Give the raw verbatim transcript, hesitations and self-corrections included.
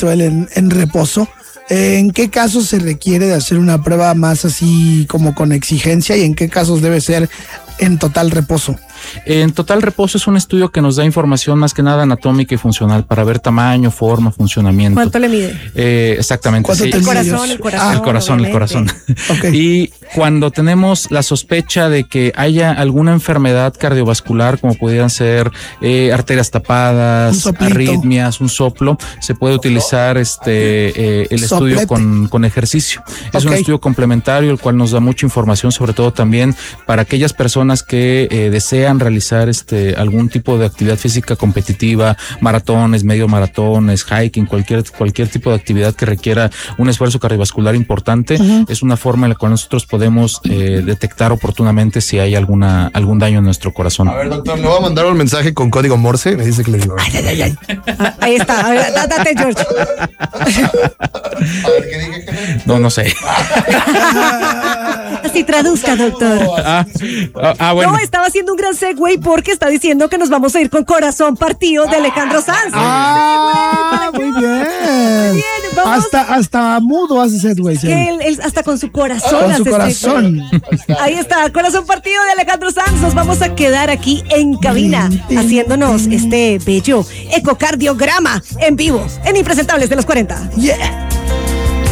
poquito él en, en reposo. ¿En qué casos se requiere de hacer una prueba más así como con exigencia y en qué casos debe ser en total reposo? En total reposo es un estudio que nos da información más que nada anatómica y funcional para ver tamaño, forma, funcionamiento. ¿Cuánto le mide? Eh, exactamente. Sí. El corazón, el corazón. Ah, el corazón, obviamente. el corazón. Okay. Y cuando tenemos la sospecha de que haya alguna enfermedad cardiovascular, como pudieran ser eh, arterias tapadas, un arritmias, un soplo, se puede utilizar este eh, el Soplete. estudio con, con ejercicio. Es Okay. un estudio complementario, el cual nos da mucha información, sobre todo también para aquellas personas que eh, desean realizar este algún tipo de actividad física competitiva, maratones, medio maratones, hiking, cualquier cualquier tipo de actividad que requiera un esfuerzo cardiovascular importante. Uh-huh. Es una forma en la cual nosotros podemos eh, detectar oportunamente si hay alguna algún daño en nuestro corazón. A ver, doctor, le voy a mandar un mensaje con código Morse. Me dice que le digo. Ay, ay, ay, ay. Ah, ahí está. A ver, date, George. A ver, ¿qué dije? No, no sé. Así traduzca, doctor. Ah, ah, bueno. No, estaba haciendo un gran segue porque está diciendo que nos vamos a ir con Corazón Partido de Alejandro Sanz. Ah, muy bien. Muy bien, vamos. Hasta, hasta mudo hace segue. Sí. Que él, él hasta con su corazón. Con hace su corazón. segue. Ahí está, Corazón Partido de Alejandro Sanz. Nos vamos a quedar aquí en cabina haciéndonos este bello ecocardiograma en vivo en Impresentables de los cuarenta. Yeah.